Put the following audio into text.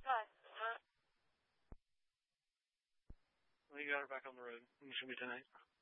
Well, you got her back on the road. It should be tonight.